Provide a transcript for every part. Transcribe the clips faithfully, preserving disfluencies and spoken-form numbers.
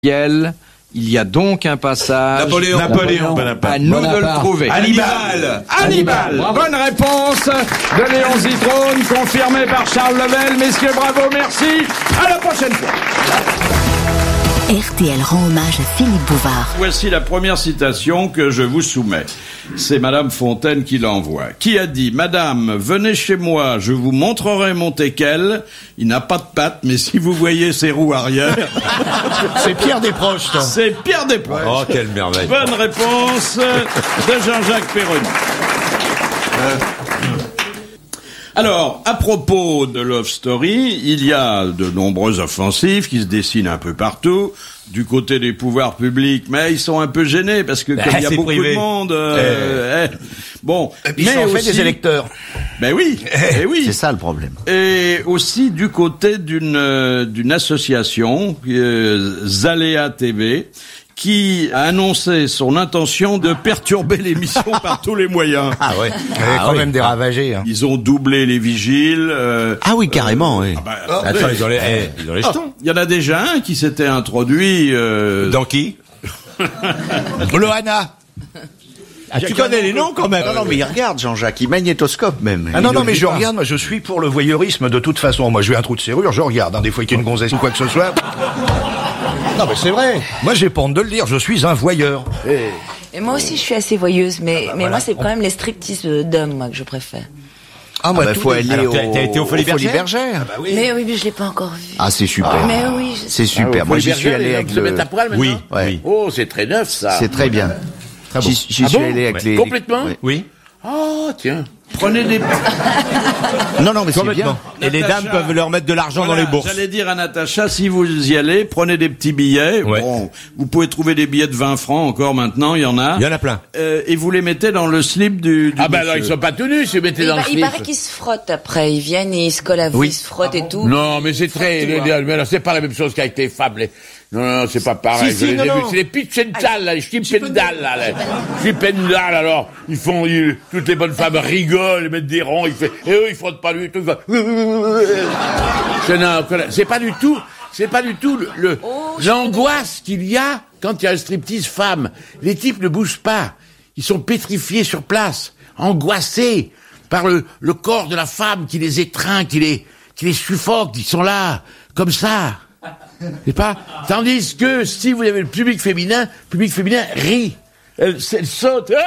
Il y a donc un passage. Napoléon. Napoléon. À nous Bonaparte. De le trouver. Hannibal. Hannibal. Hannibal. Bonne réponse de Léon Zitrone, confirmée par Charles Level. Messieurs, bravo, merci. À la prochaine fois. R T L rend hommage à Philippe Bouvard. Voici la première citation que je vous soumets. C'est Madame Fontaine qui l'envoie. Qui a dit: Madame, venez chez moi, je vous montrerai mon teckel. Il n'a pas de pattes, mais si vous voyez ses roues arrière... C'est Pierre Desproges, ça. C'est Pierre Desproges. Oh, quelle merveille. Bonne réponse de Jean-Jacques Perroni. Euh... Alors, à propos de Love Story, il y a de nombreuses offensives qui se dessinent un peu partout, du côté des pouvoirs publics, mais ils sont un peu gênés parce que comme il y a beaucoup privé. de monde, euh, eh. bon, et puis mais ça en aussi, fait des électeurs. Ben oui, eh oui, c'est ça le problème. Et aussi du côté d'une euh, d'une association, euh, Zalea T V, qui a annoncé son intention de perturber l'émission par tous les moyens. Ah ouais, il y avait ah quand oui. même des ravagés. Hein. Ils ont doublé les vigiles. Euh, ah oui, carrément, euh, oui. Ah bah, oh, attends, oui. ils ont les, eh, ils ont les jetons. Il y en a déjà un qui s'était introduit... Euh... Dans qui Loana. Ah, tu connais les noms quand même. Non, non, mais il regarde, Jean-Jacques, il magnétoscope même. Ah non, non, mais je regarde, moi je suis pour le voyeurisme de toute façon. Moi, j'ai un trou de serrure, je regarde, hein, des fois qu'il y a une gonzesse ou quoi que ce soit. Non, mais c'est vrai. Moi, j'ai pas honte de le dire, je suis un voyeur. Et, et moi aussi, je suis assez voyeuse, mais, ah bah mais voilà. moi, c'est quand même les striptease d'hommes, moi, que je préfère. Ah, moi, ah bah, faut aller Alors, au... T'as été au Folies Bergères? Ah bah oui. Mais oui, mais je l'ai pas encore vu. Ah, c'est super. Ah, mais oui, je... C'est super. Ah, moi, j'y suis allé avec le... Se mettre à poil maintenant? Oui, ouais. Oh, c'est très neuf, ça. C'est très bien. Très bon. J'y, j'y ah suis bon allé avec ouais. les... Complètement? Oui. oui. Oh, tiens. Prenez des... non, non, mais c'est bien. Et les dames peuvent leur mettre de l'argent voilà, dans les bourses. J'allais dire à Natacha, si vous y allez, prenez des petits billets. Ouais. Bon, vous pouvez trouver des billets de vingt francs encore maintenant, il y en a. Il y en a plein. Euh, et vous les mettez dans le slip du, du Ah ben bah alors ils sont pas tenus, si vous mettez dans bah, le slip. Il paraît qu'ils se frottent après, ils viennent et ils se collent à vous, oui. ils se frottent ah et tout. Non, mais c'est très... Les, les, mais alors, c'est pas la même chose qu'avec les femmes. Les... Non, non, c'est pas pareil. Si, si, non, non. C'est les pitchendal, là, les chipendal, là, les chipendal, alors. Ils font, ils, toutes les bonnes femmes rigolent, ils mettent des ronds, ils font, et eux, ils frottent pas lui, tout, ils font, c'est, non, c'est pas du tout, c'est pas du tout le, le oh, l'angoisse qu'il y a quand il y a un striptease femme. Les types ne bougent pas. Ils sont pétrifiés sur place, angoissés par le, le corps de la femme qui les étreint, qui les, qui les suffoque, ils sont là, comme ça. C'est pas, tandis que si vous avez le public féminin, le public féminin rit. Elle, elle saute. Et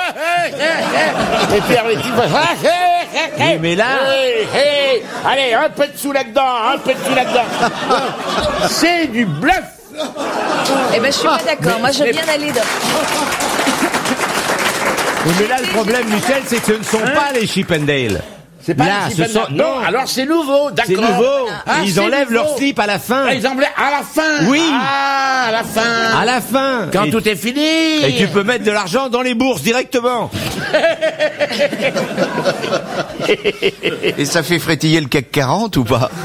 puis les types, oui, mais là, hey, hey, allez, un peu de sous là-dedans, un peu de sous là-dedans. C'est du bluff. Eh ben, je suis pas d'accord. Moi, je viens d'aller dans... Oui, mais là, le problème, Michel, c'est que ce ne sont hein? pas les Chippendale. C'est pas là, ce sont... non. non, alors c'est nouveau, d'accord. C'est nouveau. Ah, ils c'est enlèvent nouveau. leur slip à la fin. Ah, ils enlèvent à la fin. Oui. Ah, à la fin. À la fin. Quand et tout est fini. Et tu peux mettre de l'argent dans les bourses directement. Et ça fait frétiller le C A C quarante ou pas?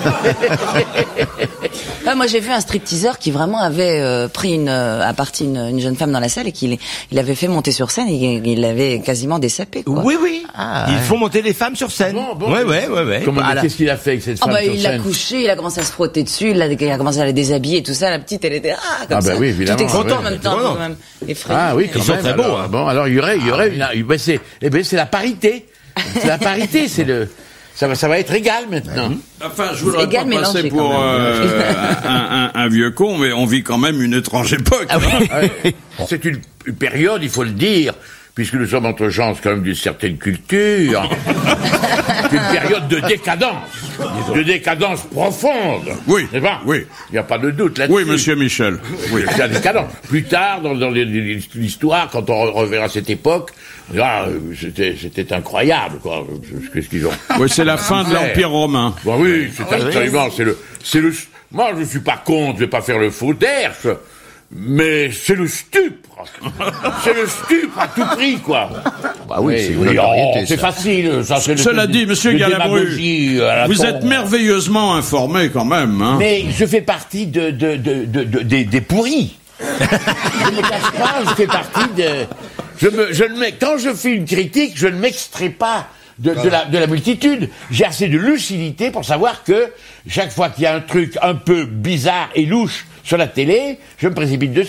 ah, moi, j'ai vu un stripteaseur qui vraiment avait euh, pris une, euh, à partie une, une jeune femme dans la salle et qu'il il avait fait monter sur scène et il l'avait quasiment désapé, quoi. Oui, oui. Ah, Ils ouais. font monter les femmes sur scène. Bon, bon, ouais, ouais, ouais, ouais. Comment, bah, qu'est-ce qu'il a fait avec cette femme oh, bah, sur il scène? l'a couché, il a commencé à se frotter dessus, il a, il a commencé à la déshabiller et tout ça. La petite, elle était ah comme ah, bah ça. oui, évidemment. Tout excitant ouais, en même temps, quand même. Effrayant. Ah oui, quand Ils même. sont très beaux. Hein. Bon, alors il y aurait, il y aurait, ah, une, ben c'est, eh ben c'est la parité. C'est la parité, c'est le. Ça va, ça va être égal maintenant. Enfin, je voudrais pas passer pour euh, un, un, un vieux con, mais on vit quand même une étrange époque. Ah oui. C'est une, une période, il faut le dire, puisque nous sommes entre gens quand même d'une certaine culture, une période de décadence, de décadence profonde. Oui, c'est pas oui. Il n'y a pas de doute là-dessus. Oui, monsieur Michel. Oui, c'est la décadence. Plus tard, dans, dans l'histoire, quand on reverra cette époque, là, c'était, c'était incroyable, quoi. Qu'est-ce qu'ils ont. Oui, c'est la fin de l'Empire romain. Bah oui, c'est absolument, c'est le, c'est le, moi, je suis pas contre, je vais pas faire le faux d'Herche, mais c'est le stupre. C'est le stupre à tout prix, quoi. Bah oui, mais, c'est, oui, oh, c'est ça. facile. Ça, c'est Cela le, dit, monsieur Galabru, vous êtes merveilleusement informé quand même. Hein. Mais je fais partie de, de, de, de, de des, des pourris. Je ne me cache pas, je fais partie de... Je me, je ne, quand je fais une critique, je ne m'extrais pas de, de, la, de la multitude. J'ai assez de lucidité pour savoir que chaque fois qu'il y a un truc un peu bizarre et louche sur la télé, je me précipite dessus.